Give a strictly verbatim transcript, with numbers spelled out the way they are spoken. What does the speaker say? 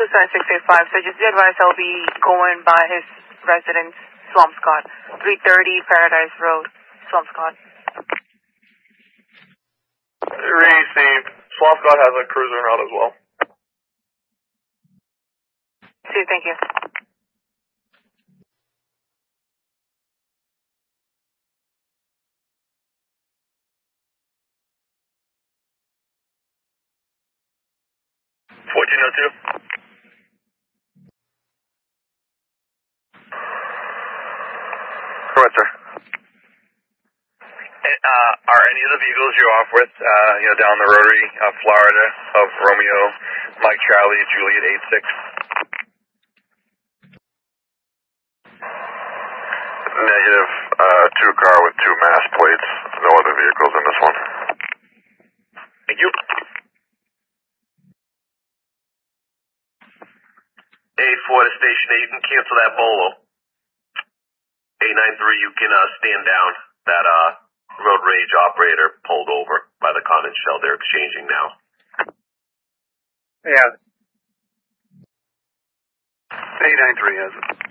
two seven six eight five. So just be advised I'll be going by his residence, Swampscott, three thirty Paradise Road, Swampscott. Received. Swampscott has a cruiser en route as well. See you, thank you. fourteen oh two. Correct, sir. Uh, are any of the vehicles you're off with, uh, you know, down the rotary, uh, Florida, of Romeo, Mike Charlie, Juliet eight six? Negative, uh, two car with two mass plates. No other vehicles in this one. Thank you. eight four to station eight, you can cancel that bolo. eight nine three, you can, uh, stand down. That, uh, road rage operator pulled over by the conning shell. They're exchanging now. Yeah. eight nine three has it.